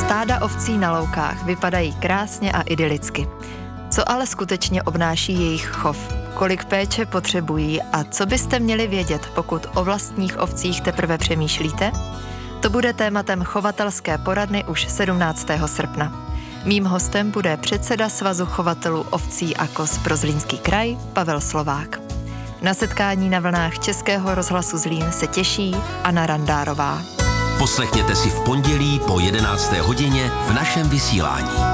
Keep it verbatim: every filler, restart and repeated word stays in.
Stáda ovcí na loukách vypadají krásně a idylicky. Co ale skutečně obnáší jejich chov? Kolik péče potřebují a co byste měli vědět, pokud o vlastních ovcích teprve přemýšlíte? To bude tématem chovatelské poradny už sedmnáctého srpna. Mým hostem bude předseda Svazu chovatelů ovcí a koz pro Zlínský kraj Pavel Slovák. Na setkání na vlnách Českého rozhlasu Zlín se těší Anna Randárová. Poslechněte si v pondělí po jedenácté hodině v našem vysílání.